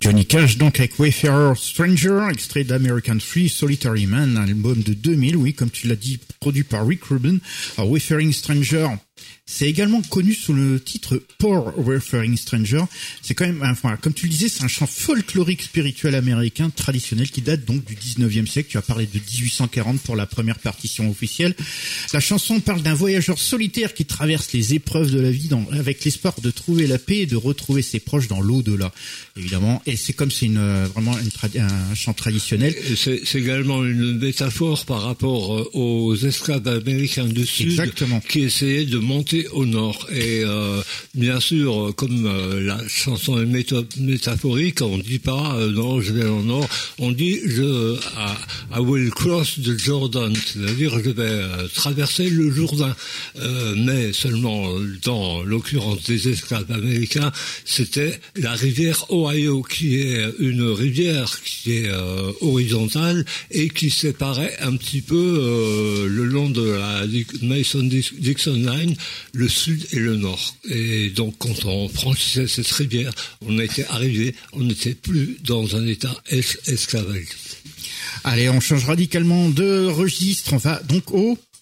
Johnny Cash donc avec Wayfarer Stranger, extrait d'American Free Solitary Man, un album de 2000, oui, comme tu l'as dit, produit par Rick Rubin. Alors Wayfaring Stranger, c'est également connu sous le titre Poor Wayfaring Stranger. C'est quand même, enfin, comme tu le disais, c'est un chant folklorique spirituel américain traditionnel qui date donc du 19e siècle. Tu as parlé de 1840 pour la première partition officielle. La chanson parle d'un voyageur solitaire qui traverse les épreuves de la vie avec l'espoir de trouver la paix et de retrouver ses proches dans l'au-delà, évidemment. Et c'est comme c'est vraiment un chant traditionnel. C'est également une métaphore par rapport aux esclaves américains du Sud. Exactement. Qui essayaient de monter au nord. Et bien sûr, comme la chanson est métaphorique, on ne dit pas non, je vais au nord. On dit I will cross the Jordan, c'est-à-dire je vais traverser le Jourdain. Mais seulement dans l'occurrence des esclaves américains, c'était la rivière Ohio, qui est une rivière qui est horizontale et qui séparait un petit peu le long de la Mason-Dixon Line, le sud et le nord. Et donc, quand on franchissait cette rivière, on n'était plus dans un état esclavagiste. Allez, on change radicalement de registre. On va donc au